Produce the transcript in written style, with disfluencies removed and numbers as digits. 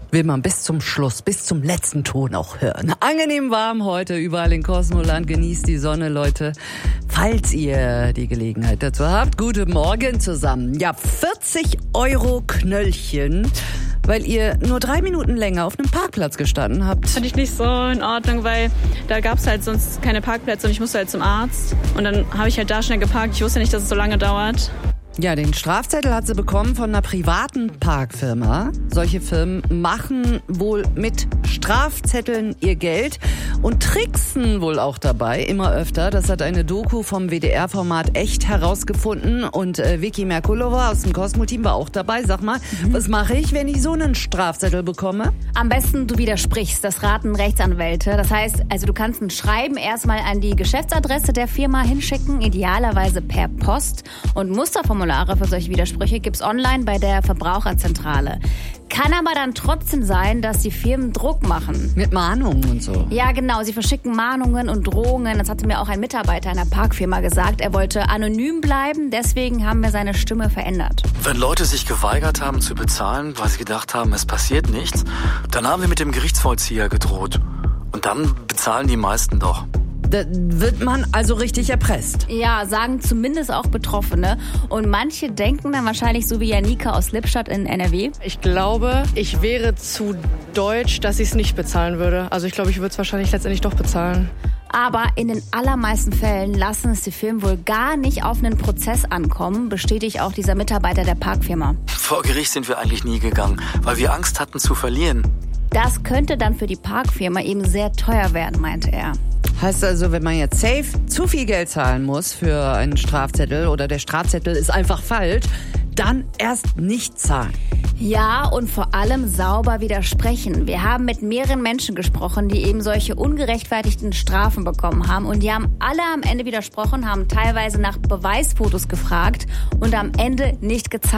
will man bis zum Schluss, bis zum letzten Ton auch hören. Angenehm warm heute überall in Kosmoland. Genießt die Sonne, Leute. Falls ihr die Gelegenheit dazu habt, guten Morgen zusammen. Ja, 40 € Knöllchen, weil ihr nur 3 Minuten länger auf einem Parkplatz gestanden habt. Fand ich nicht so in Ordnung, weil da gab es halt sonst keine Parkplätze und ich musste halt zum Arzt. Und dann habe ich halt da schnell geparkt. Ich wusste nicht, dass es so lange dauert. Ja, den Strafzettel hat sie bekommen von einer privaten Parkfirma. Solche Firmen machen wohl mit Strafzetteln ihr Geld und tricksen wohl auch dabei immer öfter. Das hat eine Doku vom WDR-Format Echt herausgefunden und Vicky Merkulova aus dem Cosmo-Team war auch dabei. Sag mal, was mache ich, wenn ich so einen Strafzettel bekomme? Am besten du widersprichst, das raten Rechtsanwälte. Das heißt, also du kannst ein Schreiben erstmal an die Geschäftsadresse der Firma hinschicken, idealerweise per Post. Und Musterformulare für solche Widersprüche gibt's online bei der Verbraucherzentrale. Kann aber dann trotzdem sein, dass die Firmen Druck machen. Mit Mahnungen und so. Ja, genau. Sie verschicken Mahnungen und Drohungen. Das hatte mir auch ein Mitarbeiter einer Parkfirma gesagt. Er wollte anonym bleiben, deswegen haben wir seine Stimme verändert. Wenn Leute sich geweigert haben zu bezahlen, weil sie gedacht haben, es passiert nichts, dann haben wir mit dem Gerichtsvollzieher gedroht. Und dann bezahlen die meisten doch. Da wird man also richtig erpresst. Ja, sagen zumindest auch Betroffene. Und manche denken dann wahrscheinlich so wie Janika aus Lippstadt in NRW. Ich glaube, ich wäre zu deutsch, dass ich es nicht bezahlen würde. Also ich glaube, ich würde es wahrscheinlich letztendlich doch bezahlen. Aber in den allermeisten Fällen lassen es die Firmen wohl gar nicht auf einen Prozess ankommen, bestätigt auch dieser Mitarbeiter der Parkfirma. Vor Gericht sind wir eigentlich nie gegangen, weil wir Angst hatten zu verlieren. Das könnte dann für die Parkfirma eben sehr teuer werden, meinte er. Heißt also, wenn man jetzt safe zu viel Geld zahlen muss für einen Strafzettel oder der Strafzettel ist einfach falsch, dann erst nicht zahlen. Ja, und vor allem sauber widersprechen. Wir haben mit mehreren Menschen gesprochen, die eben solche ungerechtfertigten Strafen bekommen haben. Und die haben alle am Ende widersprochen, haben teilweise nach Beweisfotos gefragt und am Ende nicht gezahlt.